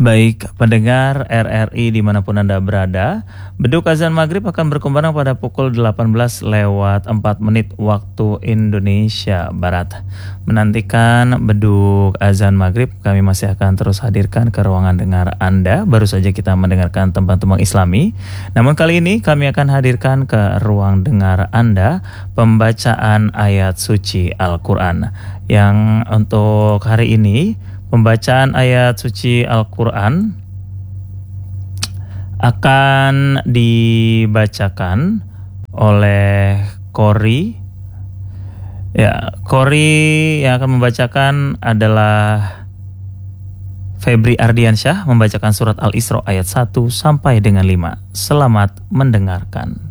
Baik, pendengar RRI dimanapun Anda berada, beduk azan maghrib akan berkumandang pada pukul 18 lewat 4 menit waktu Indonesia Barat. Menantikan beduk azan maghrib, kami masih akan terus hadirkan ke ruangan dengar Anda. Baru saja kita mendengarkan tembang-tembang Islami, namun kali ini kami akan hadirkan ke ruang dengar Anda pembacaan ayat suci Al-Quran. Yang untuk hari ini, pembacaan ayat suci Al-Quran akan dibacakan oleh Kori. Ya, Kori yang akan membacakan adalah Febri Ardiansyah, membacakan surat Al-Isra ayat 1 sampai dengan 5. Selamat mendengarkan.